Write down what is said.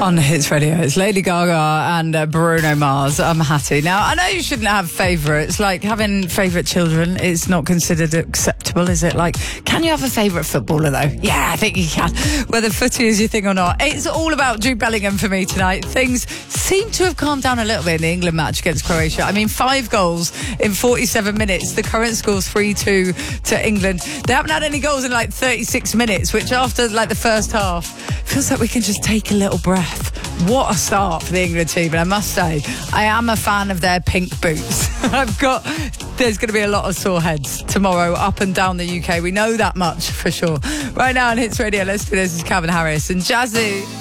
On Hits Radio, it's Lady Gaga and Bruno Mars. I'm Hattie. Now, I know you shouldn't have favourites. Like, having favourite children is not considered acceptable, is it? Like, can you have a favourite footballer, though? Yeah, I think you can. Whether footy is your thing or not. It's all about Jude Bellingham for me tonight. Things seem to have calmed down a little bit in the England match against Croatia. I mean, 5 goals in 47 minutes. The current score's 3-2 to England. They haven't had any goals in, like, 36 minutes, which after, like, the first half, feels like we can just take a little breath. What a start for the England team. And I must say, I am a fan of their pink boots. There's going to be a lot of sore heads tomorrow up and down the UK. We know that much for sure. Right now on Hits Radio, let's do this. This is Calvin Harris and Jazzy.